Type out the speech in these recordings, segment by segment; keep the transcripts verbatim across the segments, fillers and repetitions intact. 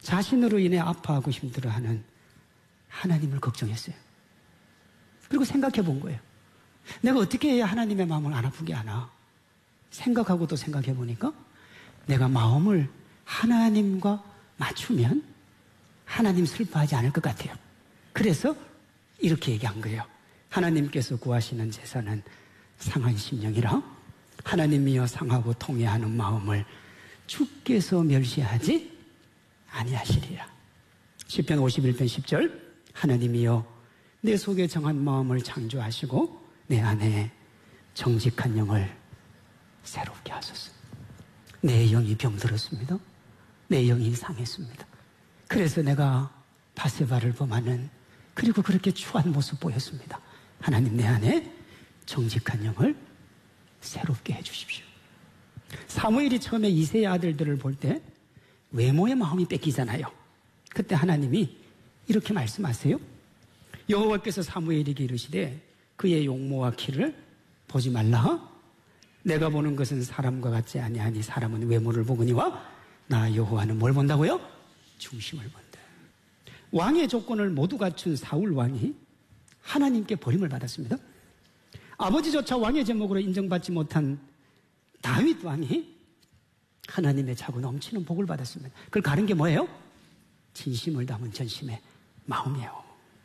자신으로 인해 아파하고 힘들어하는 하나님을 걱정했어요. 그리고 생각해 본 거예요. 내가 어떻게 해야 하나님의 마음을 안 아프게 하나? 생각하고 또 생각해 보니까 내가 마음을 하나님과 맞추면 하나님 슬퍼하지 않을 것 같아요. 그래서 이렇게 얘기한 거예요. 하나님께서 구하시는 제사는 상한 심령이라 하나님이여 상하고 통회하는 마음을 주께서 멸시하지 아니하시리라. 시편 오십일 편 십 절 하나님이여 내 속에 정한 마음을 창조하시고 내 안에 정직한 영을 새롭게 하소서. 내 영이 병들었습니다. 내 영이 상했습니다. 그래서 내가 바세바를 범하는 그리고 그렇게 추한 모습 보였습니다. 하나님 내 안에 정직한 영을 새롭게 해주십시오. 사무엘이 처음에 이새의 아들들을 볼 때 외모의 마음이 뺏기잖아요. 그때 하나님이 이렇게 말씀하세요. 여호와께서 사무엘에게 이르시되 그의 용모와 키를 보지 말라. 내가 보는 것은 사람과 같지 아니하니 사람은 외모를 보거니와 나 여호와는 뭘 본다고요? 중심을 본다. 왕의 조건을 모두 갖춘 사울 왕이 하나님께 버림을 받았습니다. 아버지조차 왕의 제목으로 인정받지 못한 다윗 왕이 하나님의 차고 넘치는 복을 받았습니다. 그걸 가른 게 뭐예요? 진심을 담은 전심의 마음이에요.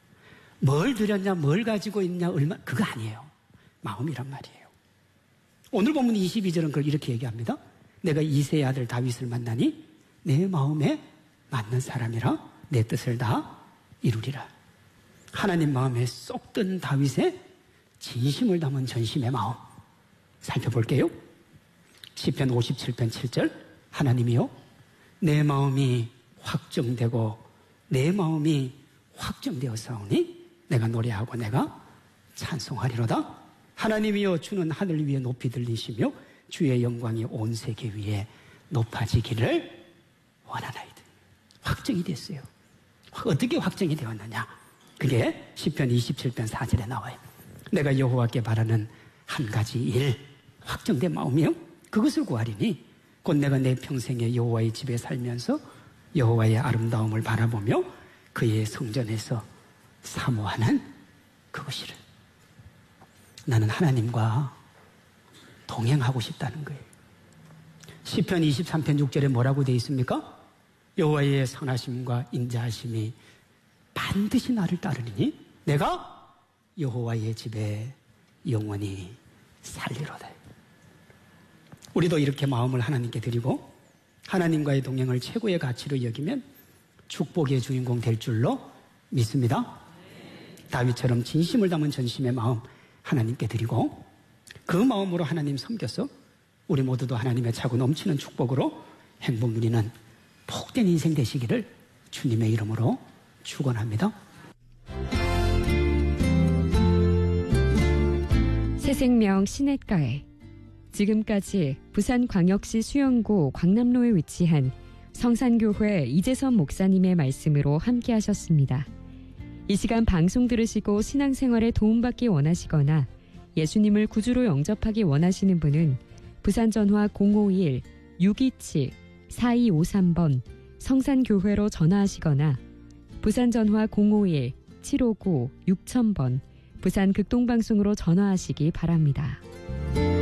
뭘 드렸냐, 뭘 가지고 있냐, 얼마, 그거 아니에요. 마음이란 말이에요. 오늘 본문 이십이 절은 그걸 이렇게 얘기합니다. 내가 이새의 아들 다윗을 만나니 내 마음에 맞는 사람이라 내 뜻을 다 이루리라. 하나님 마음에 쏙 든 다윗의 진심을 담은 전심의 마음 살펴볼게요. 시편 오십칠 편 칠 절 하나님이요 내 마음이 확정되고 내 마음이 확정되었사오니 내가 노래하고 내가 찬송하리로다. 하나님이여 주는 하늘 위에 높이 들리시며 주의 영광이 온 세계 위에 높아지기를 원하나이다. 확정이 됐어요. 어떻게 확정이 되었느냐? 그게 시편 이십칠 편 사 절에 나와요. 내가 여호와께 바라는 한 가지 일, 확정된 마음이요. 그것을 구하리니 곧 내가 내 평생에 여호와의 집에 살면서 여호와의 아름다움을 바라보며 그의 성전에서 사모하는 그것이를. 나는 하나님과 동행하고 싶다는 거예요. 시편 이십삼 편 육 절에 뭐라고 되어 있습니까? 여호와의 선하심과 인자하심이 반드시 나를 따르리니 내가 여호와의 집에 영원히 살리로다. 우리도 이렇게 마음을 하나님께 드리고 하나님과의 동행을 최고의 가치로 여기면 축복의 주인공 될 줄로 믿습니다. 다윗처럼 진심을 담은 전심의 마음 하나님께 드리고 그 마음으로 하나님 섬겨서 우리 모두도 하나님의 차고 넘치는 축복으로 행복 누리는 복된 인생 되시기를 주님의 이름으로 축원합니다. 새생명 시냇가에 지금까지 부산광역시 수영구 광남로에 위치한 성산교회 이재선 목사님의 말씀으로 함께 하셨습니다. 이 시간 방송 들으시고 신앙생활에 도움받기 원하시거나 예수님을 구주로 영접하기 원하시는 분은 부산전화 공오일 육이칠 사이오삼 번 성산교회로 전화하시거나 부산전화 공오일 칠오구 육천 번 부산극동방송으로 전화하시기 바랍니다.